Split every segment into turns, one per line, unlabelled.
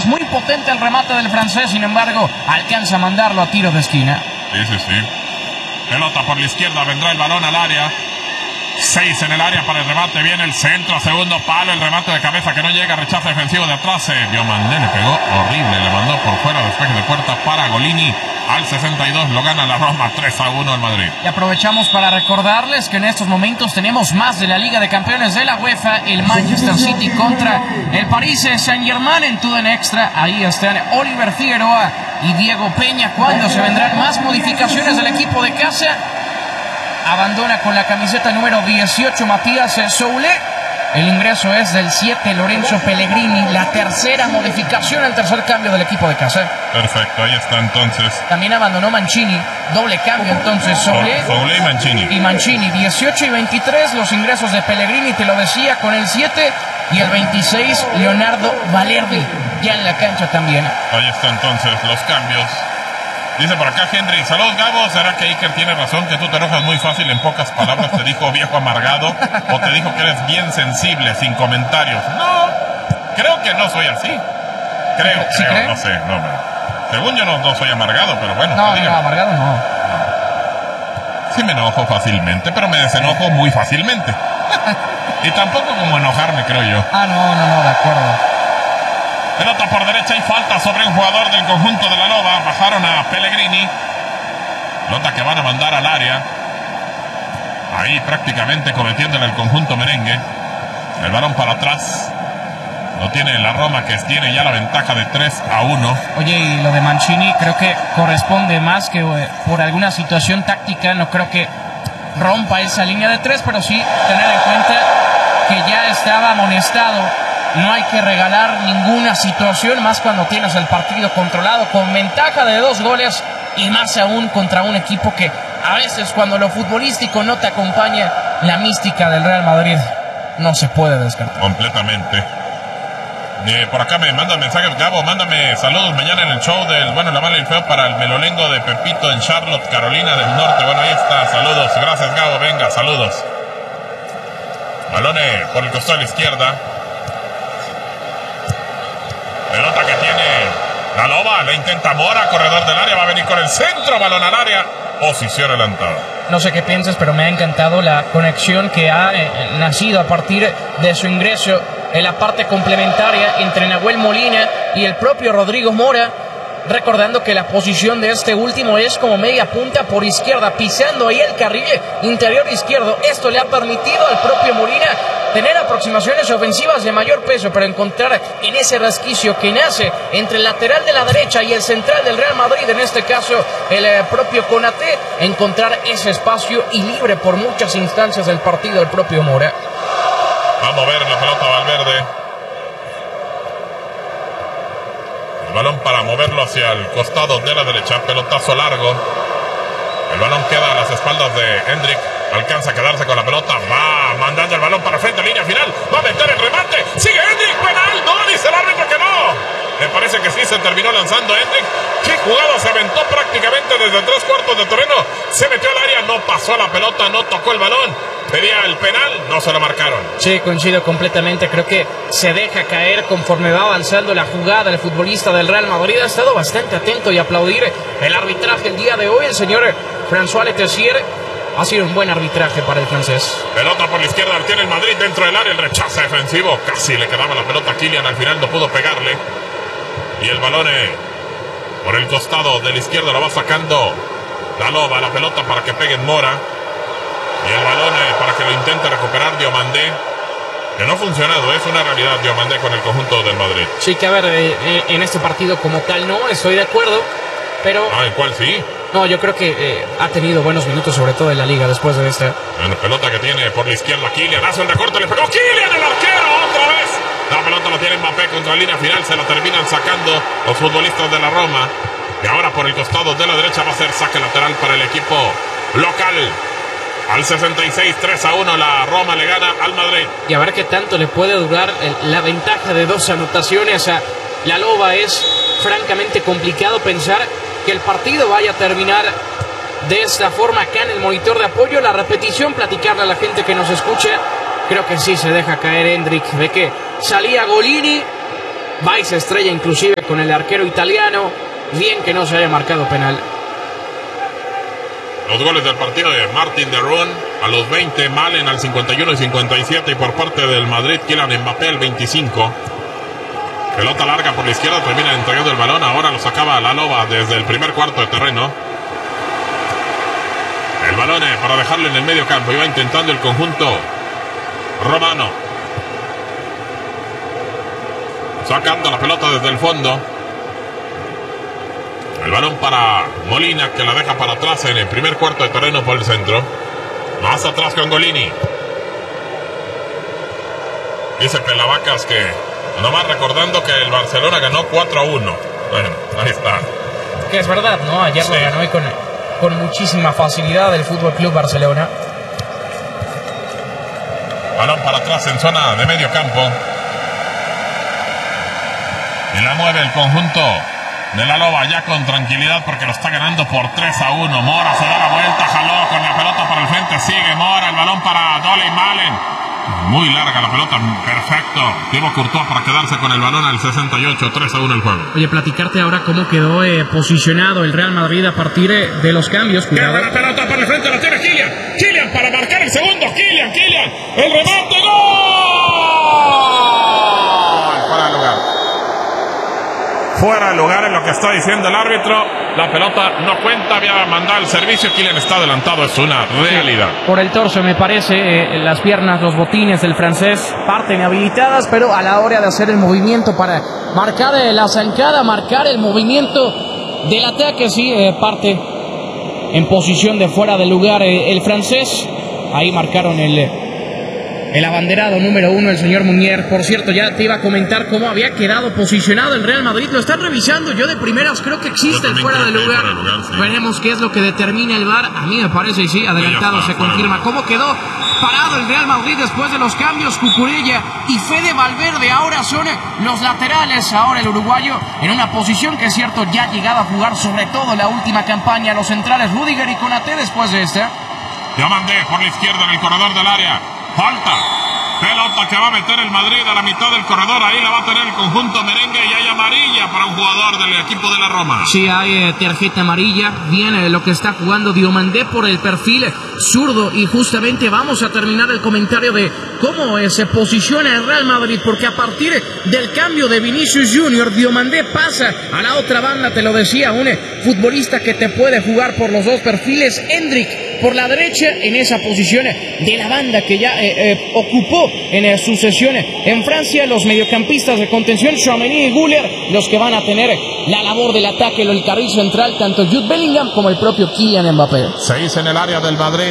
Es muy potente el remate del francés, sin embargo, alcanza a mandarlo a tiro de esquina.
Sí. Pelota por la izquierda, vendrá el balón al área. 6 en el área para el remate, viene el centro, segundo palo, el remate de cabeza que no llega, rechazo defensivo de atrás. Diomandé le pegó horrible, le mandó por fuera, despeje de puerta para Golini. Al 62 lo gana la Roma, 3-1 al Madrid.
Y aprovechamos para recordarles que en estos momentos tenemos más de la Liga de Campeones de la UEFA, el Manchester City contra el Paris Saint-Germain en TUDN Extra. Ahí están Oliver Figueroa y Diego Peña. ¿Cuándo se vendrán más modificaciones del equipo de casa? Abandona con la camiseta número 18 Matías Soule. El ingreso es del 7 Lorenzo Pellegrini. La tercera modificación, el tercer cambio del equipo de casa.
Perfecto, ahí está entonces.
También abandonó Mancini. Doble cambio entonces Soule
y Mancini.
Y Mancini, 18 y 23 los ingresos de Pellegrini, te lo decía, con el 7 y el 26 Leonardo Valerdi. Ya en la cancha también.
Ahí está entonces los cambios. Dice por acá Henry, saludos Gabo, ¿será que Iker tiene razón que tú te enojas muy fácil? En pocas palabras te dijo viejo amargado, o te dijo que eres bien sensible, sin comentarios. No, creo que no soy así. Creo, no sé, no. Según yo no soy amargado, pero bueno.
No, amargado no.
Sí me enojo fácilmente, pero me desenojo muy fácilmente. Y tampoco como enojarme, creo yo.
No, de acuerdo.
Pelota por derecha y falta sobre un jugador del conjunto de la Loba. Bajaron a Pellegrini. Pelota que van a mandar al área. Ahí prácticamente cometiéndole el conjunto merengue. El balón para atrás. Lo tiene la Roma, que tiene ya la ventaja de 3-1.
Oye, y lo de Mancini creo que corresponde más que por alguna situación táctica. No creo que rompa esa línea de 3, pero sí tener en cuenta que ya estaba amonestado. No hay que regalar ninguna situación, más cuando tienes el partido controlado con ventaja de 2 goles y más aún contra un equipo que a veces cuando lo futbolístico no te acompaña, la mística del Real Madrid no se puede descartar.
Completamente. Por acá me mandan mensajes, Gabo, mándame saludos mañana en el show del bueno, la mala y el feo para el melolengo de Pepito en Charlotte, Carolina del Norte. Bueno, ahí está, saludos, gracias Gabo, venga, saludos. Balone por el costado de la izquierda. Pelota que tiene la Loba, la intenta Mora, corredor del área, va a venir con el centro, balón al área, posición adelantada.
No sé qué piensas, pero me ha encantado la conexión que ha nacido a partir de su ingreso en la parte complementaria entre Nahuel Molina y el propio Rodrigo Mora, recordando que la posición de este último es como media punta por izquierda, pisando ahí el carril interior izquierdo. Esto le ha permitido al propio Molina tener aproximaciones ofensivas de mayor peso, pero encontrar en ese resquicio que nace entre el lateral de la derecha y el central del Real Madrid, en este caso el propio Konaté, encontrar ese espacio y libre por muchas instancias del partido el propio Mora.
Va a mover la pelota Valverde. El balón para moverlo hacia el costado de la derecha, pelotazo largo. El balón queda a las espaldas de Hendrik. Alcanza a quedarse con la pelota. Va mandando el balón para frente, línea final. Va a meter el remate. Sigue Hendrik. Penal. No, dice el árbitro que no. Me parece que sí se terminó lanzando Hendrik. Qué jugada, se aventó prácticamente desde 3/4 de terreno. Se metió al área. No pasó la pelota. No tocó el balón. Pedía el penal. No se lo marcaron.
Sí, coincido completamente. Creo que se deja caer conforme va avanzando la jugada. El futbolista del Real Madrid ha estado bastante atento y aplaudir el arbitraje el día de hoy. El señor François Letessier ha sido un buen arbitraje para el francés.
Pelota por la izquierda, tiene el Madrid dentro del área, el rechazo defensivo. Casi le quedaba la pelota a Kylian, al final no pudo pegarle. Y el balón por el costado de la izquierda lo va sacando la Loba, la pelota para que pegue en Mora. Y el balón para que lo intente recuperar Diomandé. Que no ha funcionado, es una realidad Diomandé con el conjunto del Madrid.
Sí, que a ver, en este partido como tal no, estoy de acuerdo. Pero...
¿en cuál sí?
No, yo creo que ha tenido buenos minutos, sobre todo en la liga, después de esta.
La pelota que tiene por la izquierda Kylian, hace el recorte, le pegó Kylian, el arquero, otra vez. La pelota la tiene Mbappé contra la línea final, se la terminan sacando los futbolistas de la Roma. Y ahora por el costado de la derecha va a ser saque lateral para el equipo local. Al 66, 3-1, la Roma le gana al Madrid.
Y a ver qué tanto le puede durar la ventaja de 2 anotaciones a la Loba. Es francamente complicado pensar que el partido vaya a terminar de esta forma acá en el monitor de apoyo. La repetición, platicarle a la gente que nos escucha. Creo que sí se deja caer Hendrik. Ve que salía Golini, va y se estrella inclusive con el arquero italiano. Bien que no se haya marcado penal.
Los goles del partido de Martin de Roon a los 20, Malen al 51 y 57, y por parte del Madrid Kylian Mbappé al 25. Pelota larga por la izquierda, termina entregando el balón, ahora lo sacaba la Loba desde el primer cuarto de terreno. El balón para dejarlo en el medio campo, iba intentando el conjunto romano. Sacando la pelota desde el fondo. El balón para Molina, que la deja para atrás en el primer cuarto de terreno por el centro. Más atrás con Golini. Dice Pelavacas que nomás recordando que el Barcelona ganó 4-1. Bueno, ahí está.
Que es verdad, ¿no? Ayer sí lo ganó y con muchísima facilidad el Fútbol Club Barcelona.
Balón para atrás en zona de medio campo. Y la mueve el conjunto de la Loba ya con tranquilidad porque lo está ganando por 3-1. Mora se da la vuelta, jaló con la pelota para el frente, sigue Mora, el balón para Dole y Malen. Muy larga la pelota, perfecto. Thibaut Courtois para quedarse con el balón al 68, 3-1 el juego.
Oye, platicarte ahora cómo quedó posicionado el Real Madrid a partir de los cambios.
Cuidado. La pelota para el frente, la tiene Kylian. Kylian para marcar el segundo. Kylian. El remate, ¡gol! Para el lugar. Fuera de lugar en lo que está diciendo el árbitro. La pelota no cuenta, había mandado el servicio. Kylian está adelantado, es una realidad.
Sí, por el torso me parece, las piernas, los botines del francés parten habilitadas, pero a la hora de hacer el movimiento para marcar la zancada, marcar el movimiento del ataque, sí, parte en posición de fuera de lugar el francés. Ahí marcaron el abanderado número 1, el señor Munier. Por cierto, ya te iba a comentar cómo había quedado posicionado el Real Madrid. Lo están revisando. Yo de primeras creo que existe el fuera de lugar. Sí. Veremos qué es lo que determina el VAR. A mí me parece, y sí, adelantado se confirma. ¿Cómo quedó parado el Real Madrid después de los cambios? Cucurella y Fede Valverde ahora son los laterales. Ahora el uruguayo en una posición que es cierto ya ha llegado a jugar, sobre todo en la última campaña. Los centrales Rüdiger y Konaté después de este.
Ya mandé por la izquierda en el corredor del área. Falta. Pelota que va a meter el Madrid a la mitad del corredor. Ahí la va a tener el conjunto merengue y hay amarilla para un jugador del equipo de la Roma.
Sí, hay tarjeta amarilla. Viene lo que está jugando Diomandé por el perfil zurdo. Y justamente vamos a terminar el comentario de cómo se posiciona el Real Madrid. Porque a partir del cambio de Vinicius Junior, Diomandé pasa a la otra banda. Te lo decía, un futbolista que te puede jugar por los dos perfiles. Endrick por la derecha en esa posición de la banda que ya ocupó en su sesión en Francia. Los mediocampistas de contención, Tchouaméni y Güler, los que van a tener la labor del ataque, el carril central, tanto Jude Bellingham como el propio Kylian Mbappé.
6 en el área del Madrid.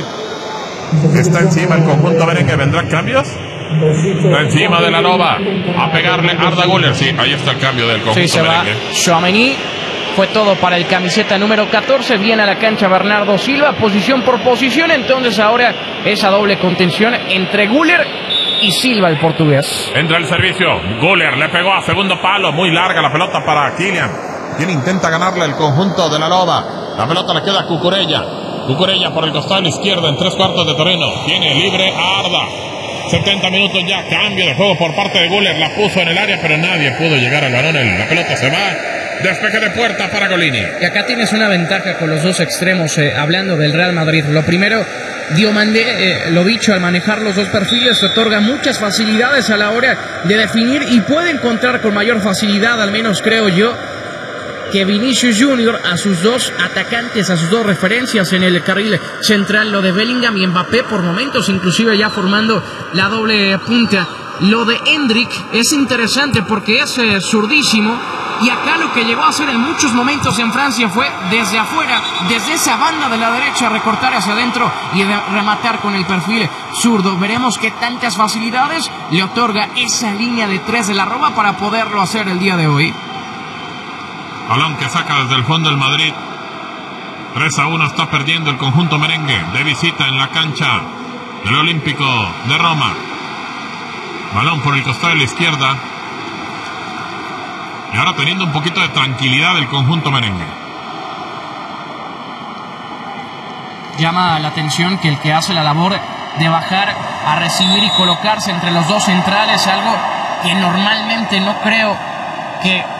Está encima el conjunto merengue. ¿Vendrán cambios? Está encima de la Loba. A pegarle Arda Güler. Sí, ahí está el cambio del conjunto
se
merengue.
Va Tchouaméni. Fue todo para el camiseta número 14. Viene a la cancha Bernardo Silva, posición por posición. Entonces ahora esa doble contención entre Güler y Silva, el portugués.
Entra el servicio. Güler le pegó a segundo palo. Muy larga la pelota para Kylian. Quien intenta ganarle el conjunto de la Loba. La pelota le queda a Cucurella. Cucurella por el costado izquierdo en 3/4 de terreno. Tiene libre a Arda. 70 minutos ya. Cambio de juego por parte de Güler. La puso en el área, pero nadie pudo llegar al balón. La pelota se va. Despeje de puerta para Golini.
Y acá tienes una ventaja con los dos extremos, hablando del Real Madrid. Lo primero, Diomandé, lo dicho, al manejar los dos perfiles, se otorga muchas facilidades a la hora de definir y puede encontrar con mayor facilidad, al menos creo yo, que Vinicius Junior a sus dos atacantes, a sus dos referencias en el carril central, lo de Bellingham y Mbappé, por momentos inclusive ya formando la doble punta. Lo de Endrick es interesante porque es zurdísimo. Y acá lo que llegó a hacer en muchos momentos en Francia fue desde afuera, desde esa banda de la derecha, recortar hacia adentro y rematar con el perfil zurdo. Veremos qué tantas facilidades le otorga esa línea de 3 de la Roma para poderlo hacer el día de hoy.
Balón que saca desde el fondo el Madrid. 3-1 está perdiendo el conjunto merengue de visita en la cancha del Olímpico de Roma. Balón por el costado de la izquierda. Y ahora teniendo un poquito de tranquilidad el conjunto merengue.
Llama la atención que el que hace la labor de bajar a recibir y colocarse entre los dos centrales, algo que normalmente no creo que